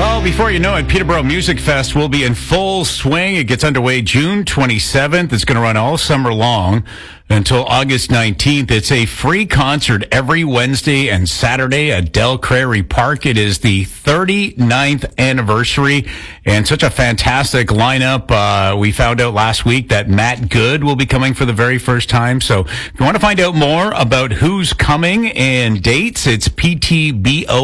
Well, before you know it, Peterborough Music Fest will be in full swing. It gets underway June 27th. It's going to run all summer long until August 19th. It's a free concert every Wednesday and Saturday at Del Crary Park. It is the 39th anniversary and such a fantastic lineup. We found out last week that Matt Good will be coming for the very first time. So if you want to find out more about who's coming and dates, it's PTBO